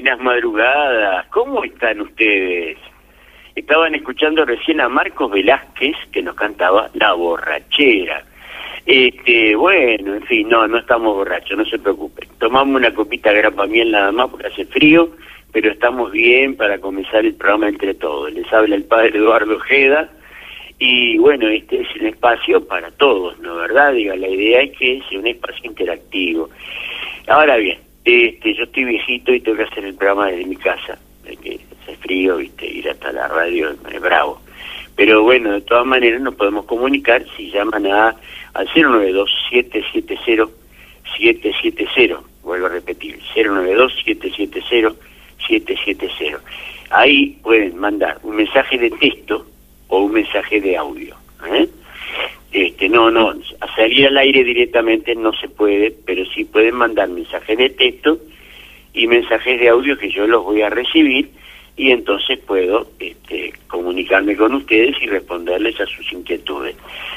Buenas madrugadas, ¿cómo están ustedes? Estaban escuchando recién a Marcos Velázquez que nos cantaba La Borrachera. Bueno, en fin, no estamos borrachos, no se preocupen. Tomamos una copita de grapa miel nada más porque hace frío, pero estamos bien para comenzar el programa entre todos. Les habla el padre Eduardo Ojeda y bueno, este es un espacio para todos, ¿no? ¿Verdad? Diga, la idea es que sea un espacio interactivo. Ahora bien, yo estoy viejito y tengo que hacer el programa desde mi casa, que hace frío, ir hasta la radio es bravo. Pero bueno, de todas maneras nos podemos comunicar si llaman al 092-770-770. Vuelvo a repetir, 092-770-770. Ahí pueden mandar un mensaje de texto o un mensaje de audio. No, a salir al aire directamente no se puede, pero sí pueden mandar mensajes de texto y mensajes de audio que yo los voy a recibir y entonces puedo comunicarme con ustedes y responderles a sus inquietudes.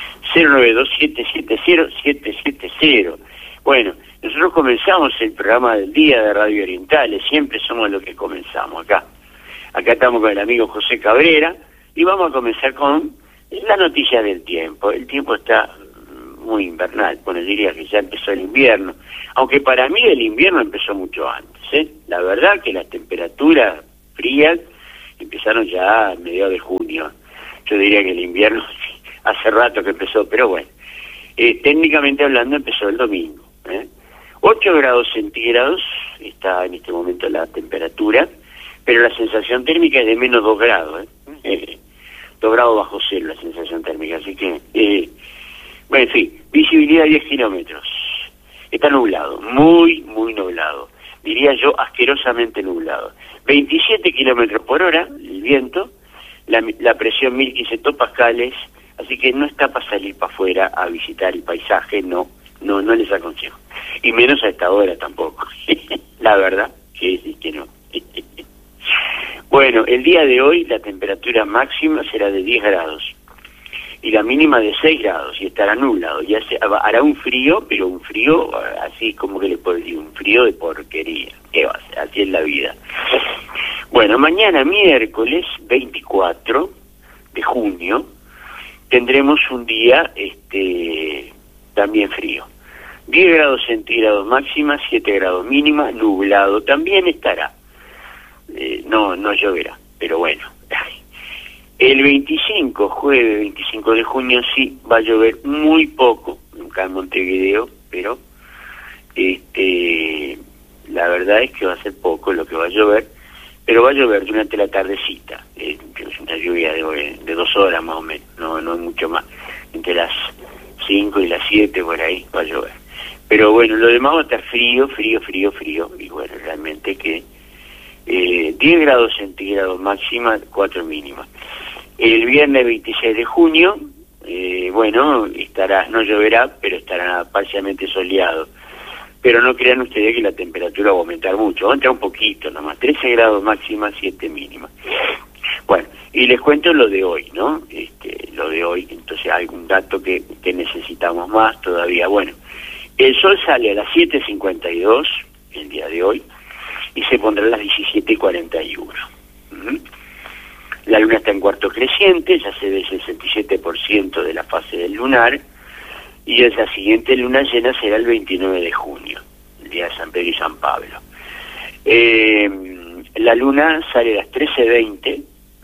092-770-770. Bueno, nosotros comenzamos el programa del día de Radio Orientales, siempre somos los que comenzamos acá. Acá estamos con el amigo José Cabrera y vamos a comenzar con la noticia del tiempo. El tiempo está muy invernal, bueno, diría que ya empezó el invierno, aunque para mí el invierno empezó mucho antes, La verdad que las temperaturas frías empezaron ya a mediados de junio. Yo diría que el invierno hace rato que empezó, pero bueno, técnicamente hablando empezó el domingo. 8 grados centígrados está en este momento la temperatura, pero la sensación térmica es de menos 2 grados, 2 grados bajo cero la sensación térmica, así que, bueno, en fin, visibilidad 10 kilómetros. Está nublado, muy nublado. Diría yo, asquerosamente nublado. 27 kilómetros por hora, el viento, la presión 1015 hectopascales, así que no está para salir para afuera a visitar el paisaje, no les aconsejo. Y menos a esta hora tampoco. La verdad que no. Bueno, el día de hoy la temperatura máxima será de 10 grados y la mínima de 6 grados y estará nublado. Ya hará un frío, pero un frío así como que le puedo decir, un frío de porquería. ¿Qué va a ser? Así es la vida. Bueno, mañana miércoles 24 de junio tendremos un día también frío. 10 grados centígrados máxima, 7 grados mínima, nublado también estará. No lloverá, pero bueno. El 25, jueves 25 de junio, sí va a llover muy poco, acá en Montevideo, pero la verdad es que va a ser poco lo que va a llover, pero va a llover durante la tardecita, es una lluvia de 2 horas más o menos, no mucho más, entre las 5 y las 7 por ahí va a llover. Pero bueno, lo demás va a estar frío, y bueno, realmente que 10 grados centígrados máxima, 4 mínimas. El viernes 26 de junio, bueno, no lloverá, pero estará parcialmente soleado. Pero no crean ustedes que la temperatura va a aumentar mucho, va a entrar un poquito nomás, 13 grados máxima, 7 mínimas. Bueno, y les cuento lo de hoy, ¿no? Lo de hoy, entonces hay un dato que necesitamos más todavía. Bueno, el sol sale a las 7:52, el día de hoy, y se pondrá a las 17:41. La luna está en cuarto creciente, ya se ve el 67% de la fase del lunar, y la siguiente luna llena será el 29 de junio, el día de San Pedro y San Pablo. La luna sale a las 13:20,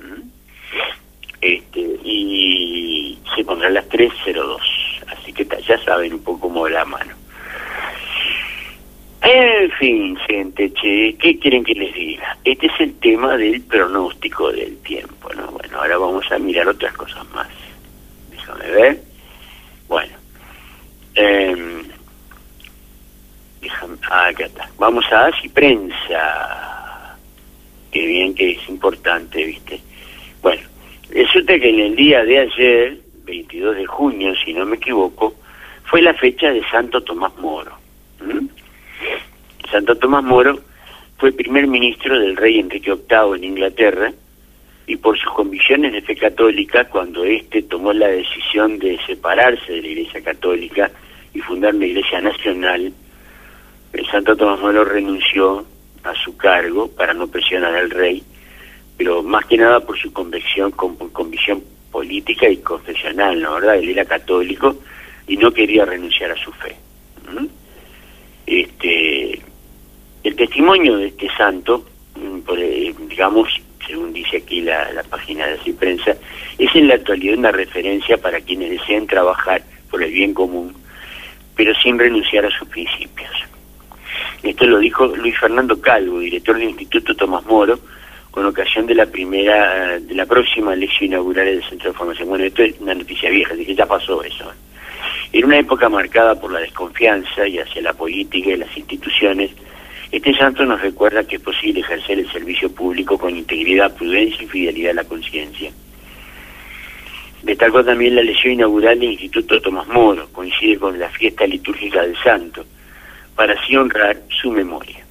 y se pondrá a las 3:02, así que ya saben un poco cómo va la mano. En fin, gente, ¿qué quieren que les diga? Este es el tema del pronóstico del tiempo, ¿no? Bueno, ahora vamos a mirar otras cosas más. Déjame ver. Bueno. Acá está. Vamos a Así Prensa. Qué bien que es importante, ¿viste? Bueno, resulta que en el día de ayer, 22 de junio, si no me equivoco, fue la fecha de Santo Tomás Moro. Santo Tomás Moro fue primer ministro del rey Enrique VIII en Inglaterra y por sus convicciones de fe católica, cuando tomó la decisión de separarse de la Iglesia Católica y fundar una Iglesia Nacional, Santo Tomás Moro renunció a su cargo para no presionar al rey, pero más que nada por su convicción política y confesional, ¿no? ¿Verdad? Él era católico y no quería renunciar a su fe. El testimonio de este santo, digamos, según dice aquí la página de Así Prensa, es en la actualidad una referencia para quienes desean trabajar por el bien común, pero sin renunciar a sus principios. Esto lo dijo Luis Fernando Calvo, director del Instituto Tomás Moro, con ocasión de la próxima lección inaugural del Centro de Formación. Bueno, esto es una noticia vieja, así que ya pasó eso. En una época marcada por la desconfianza y hacia la política y las instituciones, este santo nos recuerda que es posible ejercer el servicio público con integridad, prudencia y fidelidad a la conciencia. Destacó también la lección inaugural del Instituto Tomás Moro, coincide con la fiesta litúrgica del santo, para así honrar su memoria.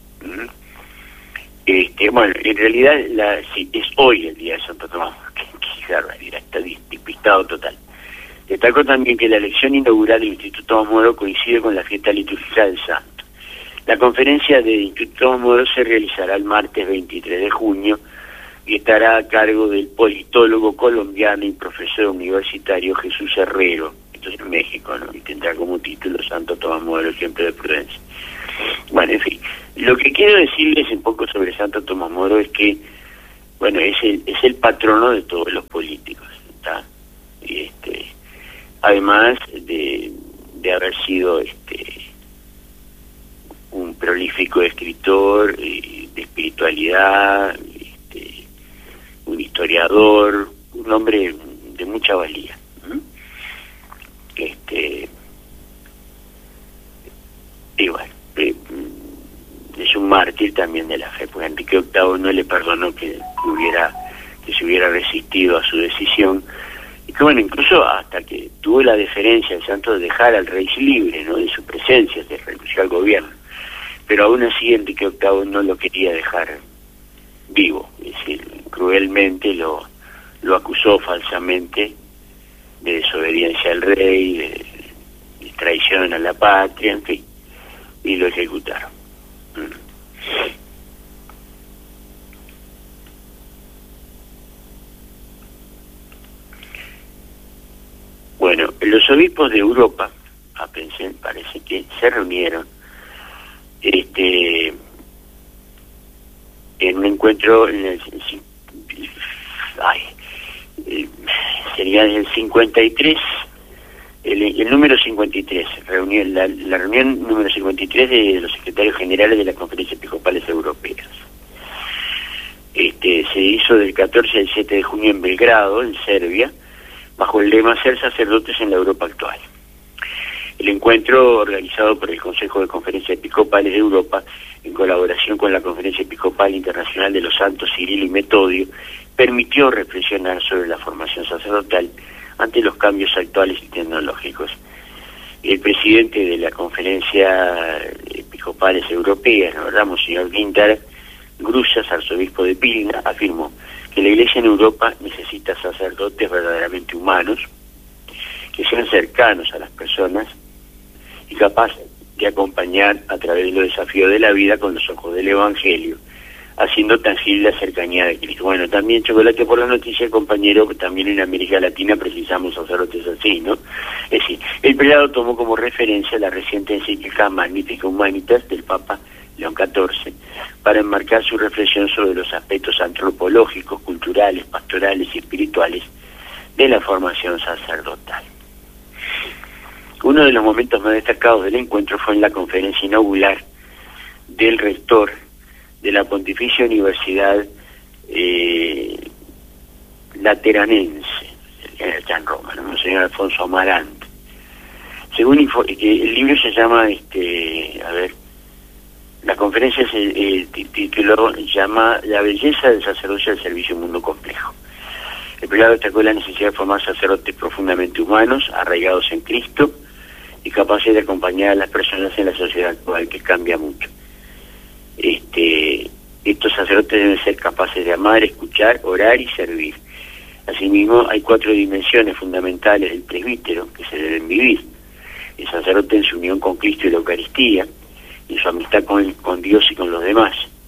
Bueno, en realidad sí, es hoy el día de Santo Tomás Moro, que barbaridad, está despistado total. Destacó también que la lección inaugural del Instituto Tomás Moro coincide con la fiesta litúrgica del santo. La conferencia del Instituto Tomás Moro se realizará el martes 23 de junio y estará a cargo del politólogo colombiano y profesor universitario Jesús Herrero, esto es en México, ¿no? Y tendrá como título Santo Tomás Moro, ejemplo de prudencia. Bueno, en fin, lo que quiero decirles un poco sobre Santo Tomás Moro es que, bueno, es el patrono de todos los políticos, ¿está? Además de haber sido un prolífico escritor de espiritualidad, un historiador, un hombre de mucha valía. Y bueno, es un mártir también de la fe, porque Enrique VIII no le perdonó que se hubiera resistido a su decisión, y que bueno, incluso hasta que tuvo la deferencia el santo de dejar al rey libre, ¿no?, de su presencia, de renunció al gobierno, pero aún así Enrique VIII no lo quería dejar vivo, es decir, cruelmente lo acusó falsamente de desobediencia al rey, de traición a la patria, en fin, y lo ejecutaron. Bueno, los obispos de Europa, parece que se reunieron en un encuentro sería el 53, el número 53, la reunión número 53 de los secretarios generales de las conferencias episcopales europeas. Se hizo del 14 al 7 de junio en Belgrado, en Serbia, bajo el lema Ser sacerdotes en la Europa actual. El encuentro, organizado por el Consejo de Conferencias Episcopales de Europa, en colaboración con la Conferencia Episcopal Internacional de los Santos Cirilo y Metodio, permitió reflexionar sobre la formación sacerdotal ante los cambios actuales y tecnológicos. El presidente de la Conferencia Episcopales Europeas, ¿verdad?, Monseñor Ginter Grusas, arzobispo de Vilna, afirmó que la Iglesia en Europa necesita sacerdotes verdaderamente humanos, que sean cercanos a las personas y capaces de acompañar a través de los desafíos de la vida con los ojos del Evangelio, haciendo tangible la cercanía de Cristo. Bueno, también chocolate por la noticia, compañero, también en América Latina precisamos sacerdotes así, ¿no? Es decir, el prelado tomó como referencia la reciente encíclica Magnificat Humanitas del Papa León XIV para enmarcar su reflexión sobre los aspectos antropológicos, culturales, pastorales y espirituales de la formación sacerdotal. Uno de los momentos más destacados del encuentro fue en la conferencia inaugural del rector de la Pontificia Universidad Lateranense, allá en Roma, ¿no?, el señor Alfonso Amarante. Según el libro se llama, la conferencia se tituló, llama La belleza del sacerdocio al servicio de un mundo complejo. El prelado destacó la necesidad de formar sacerdotes profundamente humanos, arraigados en Cristo y capaces de acompañar a las personas en la sociedad actual, que cambia mucho. Estos sacerdotes deben ser capaces de amar, escuchar, orar y servir. Asimismo, hay 4 dimensiones fundamentales del presbítero que se deben vivir: el sacerdote en su unión con Cristo y la Eucaristía, en su amistad con Dios y con los demás,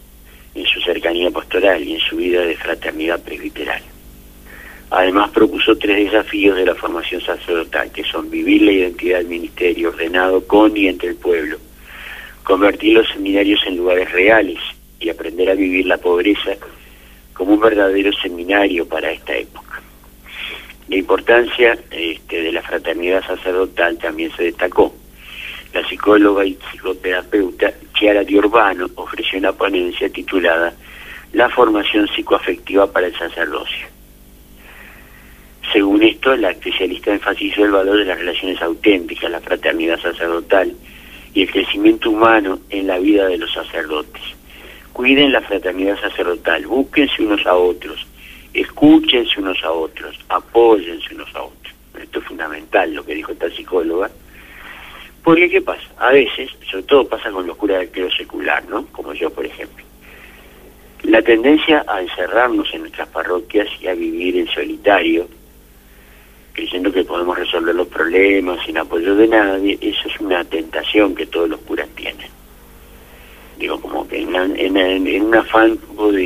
su cercanía pastoral y en su vida de fraternidad presbiteral. Además propuso 3 desafíos de la formación sacerdotal, que son vivir la identidad del ministerio ordenado con y entre el pueblo, convertir los seminarios en lugares reales y aprender a vivir la pobreza como un verdadero seminario para esta época. La importancia de la fraternidad sacerdotal también se destacó. La psicóloga y psicoterapeuta Chiara Di Urbano ofreció una ponencia titulada La formación psicoafectiva para el sacerdocio. Según esto, la especialista enfatizó el valor de las relaciones auténticas, la fraternidad sacerdotal y el crecimiento humano en la vida de los sacerdotes. Cuiden la fraternidad sacerdotal, búsquense unos a otros, escúchense unos a otros, apóyense unos a otros. Esto es fundamental, lo que dijo esta psicóloga. Porque, ¿qué pasa? A veces, sobre todo pasa con los curas del clero secular, ¿no? Como yo, por ejemplo. La tendencia a encerrarnos en nuestras parroquias y a vivir en solitario, creyendo que podemos resolver los problemas sin apoyo de nadie, eso es una tentación que todos los curas tienen. Digo, como que en un afán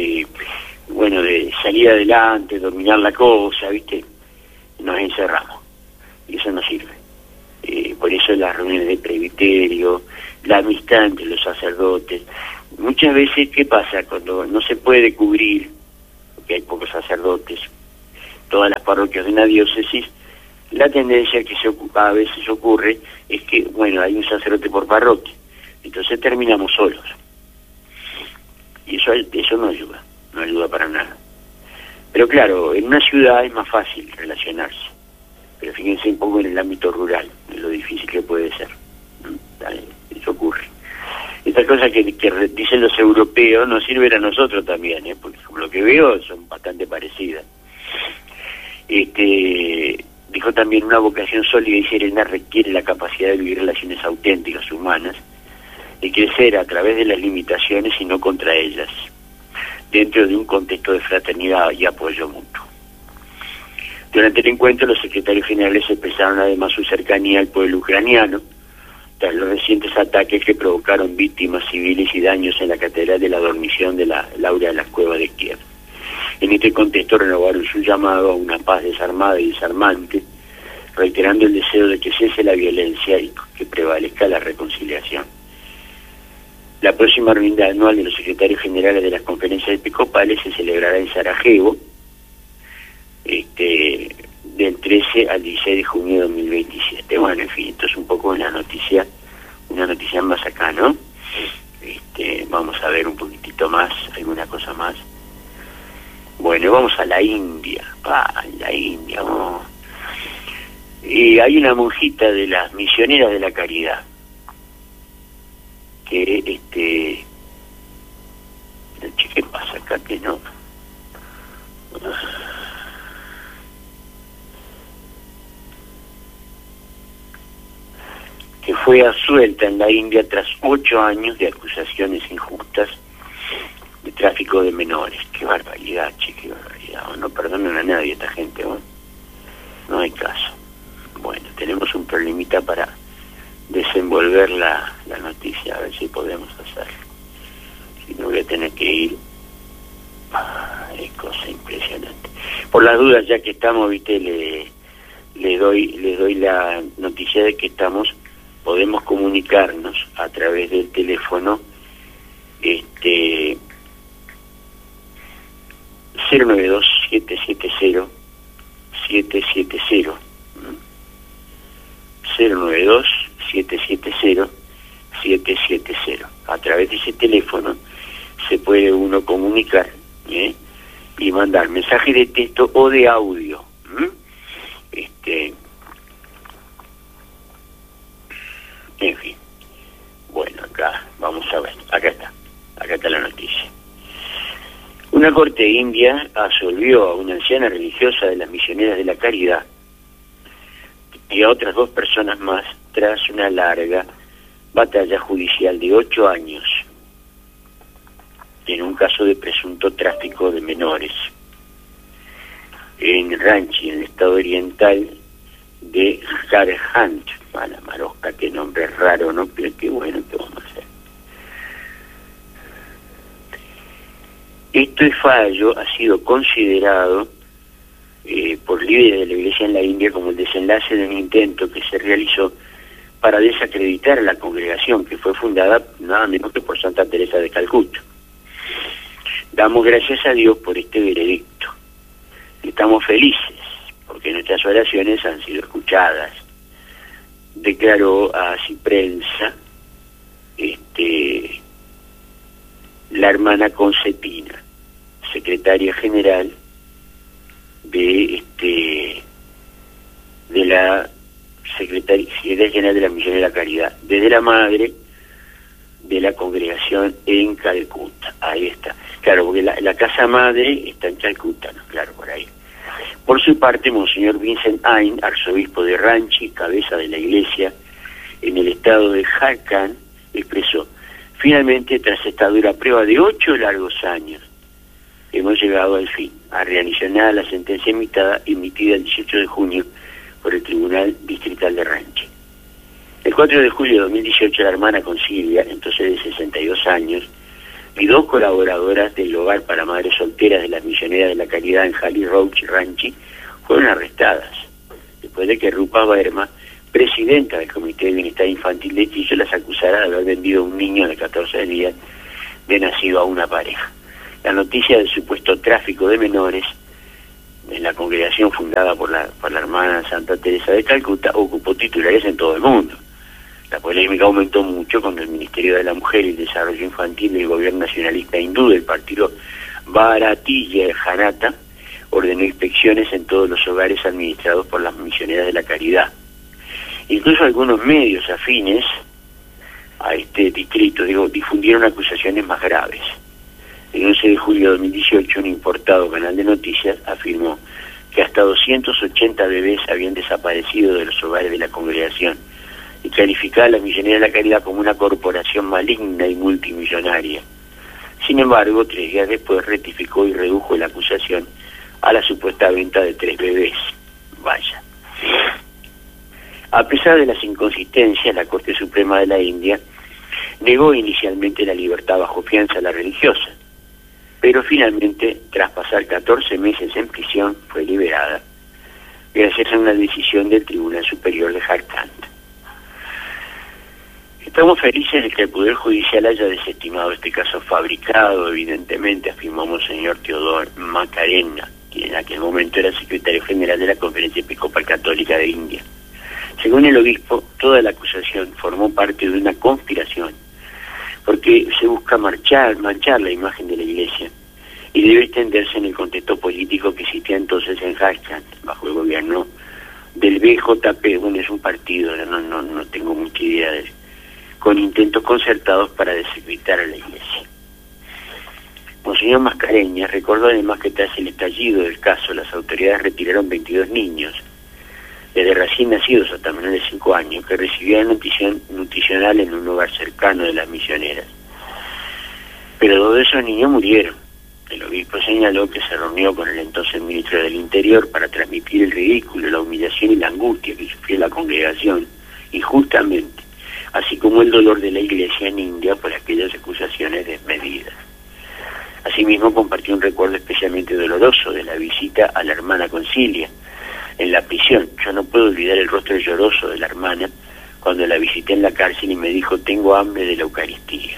de salir adelante, dominar la cosa, ¿viste? Nos encerramos. Y eso no sirve. Por eso las reuniones de presbiterio, la amistad entre los sacerdotes. Muchas veces, ¿qué pasa? Cuando no se puede cubrir, porque hay pocos sacerdotes, todas las parroquias de una diócesis, la tendencia que a veces ocurre es que, hay un sacerdote por parroquia. Entonces terminamos solos. Y eso no ayuda para nada. Pero claro, en una ciudad es más fácil relacionarse. Pero fíjense un poco en el ámbito rural, en lo difícil que puede ser. Eso ocurre. Estas cosas que dicen los europeos nos sirven a nosotros también, porque como lo que veo son bastante parecidas. Dijo también, una vocación sólida y serena requiere la capacidad de vivir relaciones auténticas, humanas, y crecer a través de las limitaciones y no contra ellas, dentro de un contexto de fraternidad y apoyo mutuo. Durante el encuentro, los secretarios generales expresaron además su cercanía al pueblo ucraniano, tras los recientes ataques que provocaron víctimas civiles y daños en la Catedral de la Dormición de la Laura de las Cuevas de Kiev. En este contexto renovaron su llamado a una paz desarmada y desarmante, reiterando el deseo de que cese la violencia y que prevalezca la reconciliación. La próxima reunión anual de los secretarios generales de las conferencias episcopales se celebrará en Sarajevo, del 13 al 16 de junio de 2027. Bueno, en fin, esto es un poco una noticia más acá, ¿no? Vamos a ver un poquitito más, alguna cosa más. Bueno, vamos a la India. La India, vamos. Hay una monjita de las misioneras de la caridad que, ¿qué pasa acá? Que no. Que fue absuelta en la India tras 8 años de acusaciones injustas de tráfico de menores. Qué barbaridad, qué barbaridad. No perdonan a nadie esta gente, ¿no? No hay caso. Bueno, tenemos un problemita para desenvolver la noticia, a ver si podemos hacerlo. Si no, voy a tener que ir. Es cosa impresionante. Por las dudas, ya que estamos, viste, le doy la noticia de que podemos comunicarnos a través del teléfono 092-770-770 092-770-770. A través de ese teléfono se puede uno comunicar y mandar mensaje de texto o de audio. En fin. Bueno, acá, vamos a ver. Acá está la noticia. Una corte india absolvió a una anciana religiosa de las misioneras de la caridad y a otras 2 personas más tras una larga batalla judicial de 8 años en un caso de presunto tráfico de menores en Ranchi, en el estado oriental de Jharkhand. La marosca, qué nombre raro, ¿no? Pero qué bueno, ¿qué vamos a hacer? Este fallo ha sido considerado por líderes de la Iglesia en la India como el desenlace de un intento que se realizó para desacreditar a la congregación, que fue fundada nada menos que por Santa Teresa de Calcuta. Damos gracias a Dios por este veredicto. Estamos felices porque nuestras oraciones han sido escuchadas, declaró a Así Prensa la hermana Concepina, secretaria general de la Secretaría General de la Misión de la Caridad, desde la madre de la congregación en Calcuta. Ahí está. Claro, porque la casa madre está en Calcuta, ¿no? Claro, por ahí. Por su parte, Monseñor Vincent Ain, arzobispo de Ranchi, cabeza de la iglesia en el estado de Jharkhand, expresó: finalmente, tras esta dura prueba de 8 largos años, hemos llegado al fin, a reanicionar la sentencia emitida el 18 de junio por el Tribunal Distrital de Ranchi. El 4 de julio de 2018, la hermana Concilia, entonces de 62 años, y 2 colaboradoras del hogar para madres solteras de las misioneras de la caridad en Jali Roach, Ranchi, fueron arrestadas, después de que Rupa Verma, presidenta del Comité de Bienestar Infantil de Chillo, las acusara de haber vendido a un niño de 14 días de nacido a una pareja. La noticia del supuesto tráfico de menores en la congregación fundada por la hermana Santa Teresa de Calcuta ocupó titulares en todo el mundo. La polémica aumentó mucho cuando el Ministerio de la Mujer y el Desarrollo Infantil del gobierno nacionalista hindú del partido Bharatiya Janata ordenó inspecciones en todos los hogares administrados por las misioneras de la caridad. Incluso algunos medios afines a este distrito difundieron acusaciones más graves. El 11 de julio de 2018, un importado canal de noticias afirmó que hasta 280 bebés habían desaparecido de los hogares de la congregación y calificaba a la misionera de la caridad como una corporación maligna y multimillonaria. Sin embargo, 3 días después rectificó y redujo la acusación a la supuesta venta de 3 bebés. Vaya. A pesar de las inconsistencias, la Corte Suprema de la India negó inicialmente la libertad bajo fianza a la religiosa, pero finalmente, tras pasar 14 meses en prisión, fue liberada, gracias a una decisión del Tribunal Superior de Jharkhand. Estamos felices de que el Poder Judicial haya desestimado este caso fabricado, evidentemente, afirmó Monseñor Teodor Macarena, quien en aquel momento era secretario general de la Conferencia Episcopal Católica de India. Según el obispo, toda la acusación formó parte de una conspiración, porque se busca manchar la imagen de la Iglesia, y debe extenderse en el contexto político que existía entonces en Jharkhand, bajo el gobierno del BJP. Bueno, es un partido, no tengo mucha idea de eso, con intentos concertados para desacreditar a la Iglesia. Monseñor Mascareña recordó además que tras el estallido del caso, las autoridades retiraron 22 niños, desde recién nacidos hasta menores de 5 años, que recibían nutrición nutricional en un hogar cercano de las misioneras. Pero 2 de esos niños murieron. El obispo señaló que se reunió con el entonces ministro del Interior para transmitir el ridículo, la humillación y la angustia que sufrió la congregación, injustamente, así como el dolor de la Iglesia en India por aquellas acusaciones desmedidas. Asimismo, compartió un recuerdo especialmente doloroso de la visita a la hermana Concilia en la prisión. Yo no puedo olvidar el rostro lloroso de la hermana cuando la visité en la cárcel y me dijo: tengo hambre de la Eucaristía.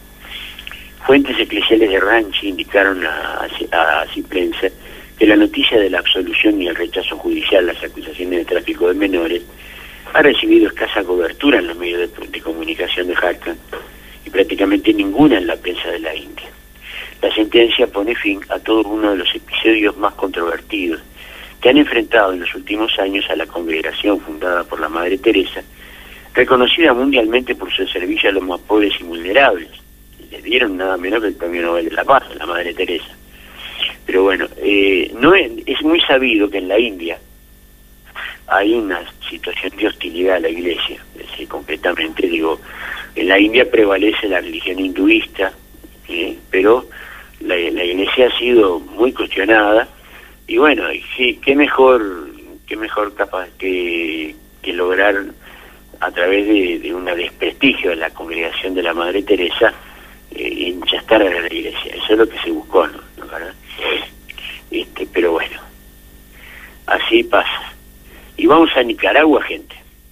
Fuentes eclesiales de Ranchi indicaron a Así Prensa que la noticia de la absolución y el rechazo judicial a las acusaciones de tráfico de menores ha recibido escasa cobertura en los medios de comunicación de Jharkhand y prácticamente ninguna en la prensa de la India. La sentencia pone fin a todo uno de los episodios más controvertidos que han enfrentado en los últimos años a la congregación fundada por la Madre Teresa, reconocida mundialmente por su servicio a los más pobres y vulnerables. Le dieron nada menos que el Premio Nobel de la Paz a la Madre Teresa. Pero bueno, no es muy sabido que en la India hay una situación de hostilidad a la Iglesia. Concretamente, en la India prevalece la religión hinduista, pero la Iglesia ha sido muy cuestionada. Y bueno, qué mejor capaz que lograr a través de un desprestigio de la congregación de la Madre Teresa, enchastar a la Iglesia. Eso es lo que se buscó, ¿no? Pero bueno, así pasa. Y vamos a Nicaragua, gente.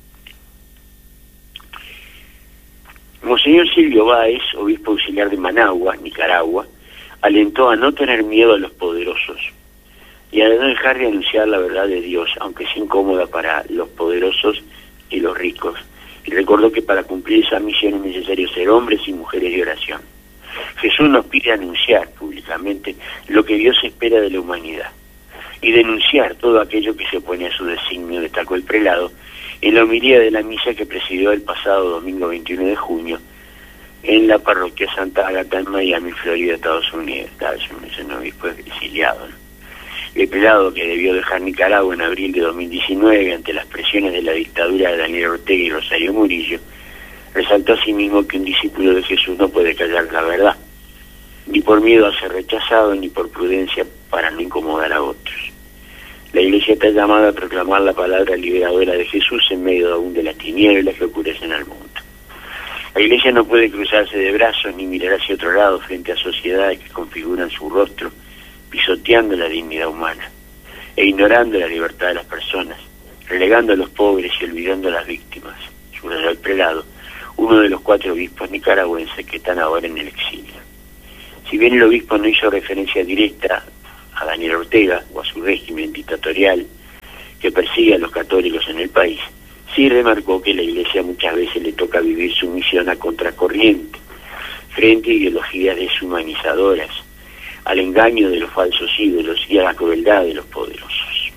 Monseñor Silvio Báez, obispo auxiliar de Managua, Nicaragua, alentó a no tener miedo a los poderosos y a no dejar de anunciar la verdad de Dios, aunque sea incómoda para los poderosos y los ricos. Y recordó que para cumplir esa misión es necesario ser hombres y mujeres de oración. Jesús nos pide anunciar públicamente lo que Dios espera de la humanidad y denunciar todo aquello que se opone a su designio, destacó el prelado en la homilía de la misa que presidió el pasado domingo 21 de junio en la parroquia Santa Ágata en Miami, Florida, Estados Unidos. Es un obispo exiliado, ¿no? El prelado, que debió dejar Nicaragua en abril de 2019 ante las presiones de la dictadura de Daniel Ortega y Rosario Murillo, resaltó asimismo que un discípulo de Jesús no puede callar la verdad, ni por miedo a ser rechazado, ni por prudencia para no incomodar a otros. La Iglesia está llamada a proclamar la palabra liberadora de Jesús en medio aún de las tinieblas que oscurecen al mundo. La Iglesia no puede cruzarse de brazos ni mirar hacia otro lado frente a sociedades que configuran su rostro, pisoteando la dignidad humana e ignorando la libertad de las personas, relegando a los pobres y olvidando a las víctimas, subrayó el prelado, uno de los 4 obispos nicaragüenses que están ahora en el exilio. Si bien el obispo no hizo referencia directa a Daniel Ortega o a su régimen dictatorial que persigue a los católicos en el país, sí remarcó que la Iglesia muchas veces le toca vivir su misión a contracorriente, frente a ideologías deshumanizadoras, al engaño de los falsos ídolos y a la crueldad de los poderosos.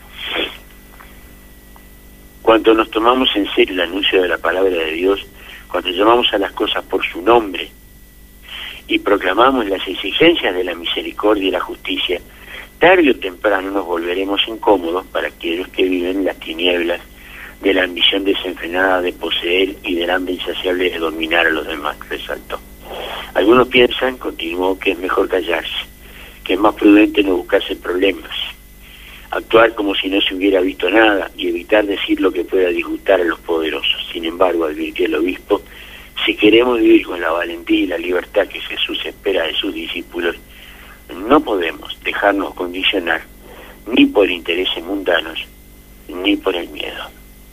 Cuando nos tomamos en serio el anuncio de la palabra de Dios, cuando llamamos a las cosas por su nombre y proclamamos las exigencias de la misericordia y la justicia, tarde o temprano nos volveremos incómodos para aquellos que viven en las tinieblas de la ambición desenfrenada de poseer y del hambre insaciable de dominar a los demás, resaltó. Algunos piensan, continuó, que es mejor callarse, que es más prudente no buscarse problemas, actuar como si no se hubiera visto nada y evitar decir lo que pueda disgustar a los poderosos. Sin embargo, advirtió el obispo, si queremos vivir con la valentía y la libertad que Jesús espera de sus discípulos, no podemos dejarnos condicionar ni por intereses mundanos ni por el miedo.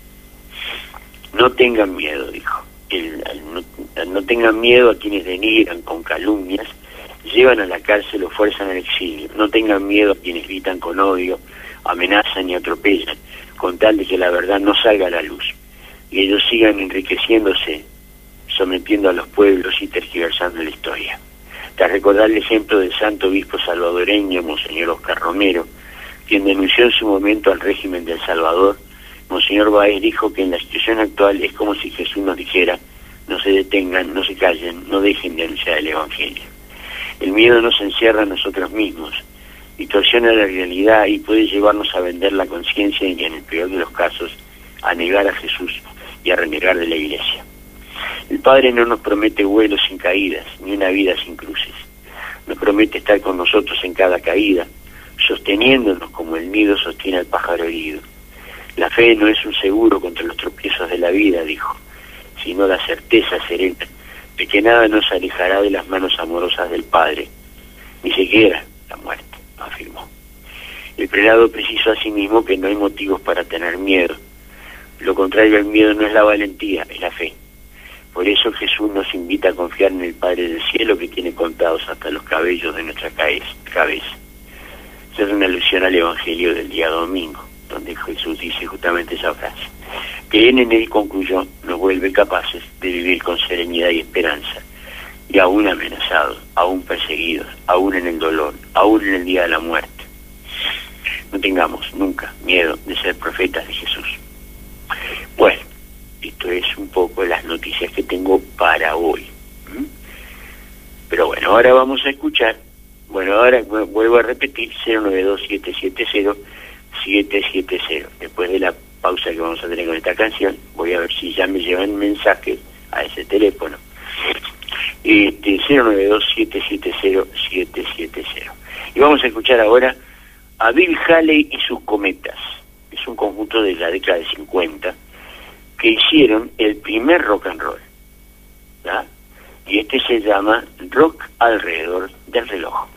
No tengan miedo, dijo. No tengan miedo a quienes denigran con calumnias, llevan a la cárcel o fuerzan al exilio. No tengan miedo a quienes gritan con odio, amenazan y atropellan, con tal de que la verdad no salga a la luz y ellos sigan enriqueciéndose, sometiendo a los pueblos y tergiversando la historia. Tras recordar el ejemplo del santo obispo salvadoreño, Monseñor Oscar Romero, quien denunció en su momento al régimen de El Salvador, Monseñor Báez dijo que en la situación actual es como si Jesús nos dijera, no se detengan, no se callen, no dejen de anunciar el Evangelio. El miedo nos encierra a nosotros mismos, distorsiona la realidad y puede llevarnos a vender la conciencia y, en el peor de los casos, a negar a Jesús y a renegar de la Iglesia. El Padre no nos promete vuelos sin caídas, ni una vida sin cruces. Nos promete estar con nosotros en cada caída, sosteniéndonos como el nido sostiene al pájaro herido. La fe no es un seguro contra los tropiezos de la vida, dijo, sino la certeza serena de que nada nos alejará de las manos amorosas del Padre, ni siquiera la muerte, afirmó. El prelado precisó asimismo que no hay motivos para tener miedo. Lo contrario al miedo no es la valentía, es la fe. Por eso Jesús nos invita a confiar en el Padre del Cielo, que tiene contados hasta los cabellos de nuestra cabeza. Esa es una alusión al Evangelio del día domingo, donde Jesús dice justamente esa frase. Creer en Él, concluyó, nos vuelve capaces de vivir con serenidad y esperanza, y aún amenazados, aún perseguidos, aún en el dolor, aún en el día de la muerte. No tengamos nunca miedo de ser profetas de Jesús. Bueno, esto es un poco las noticias que tengo para hoy. Pero bueno, ahora vamos a escuchar, ahora vuelvo a repetir, 092-770-770. Después de la pausa que vamos a tener con esta canción, voy a ver si ya me llevan mensajes a ese teléfono. 092-770-770. Y vamos a escuchar ahora a Bill Haley y sus Cometas. Es un conjunto de la década de 50 que hicieron el primer rock and roll, ¿ya? Y este se llama Rock alrededor del reloj.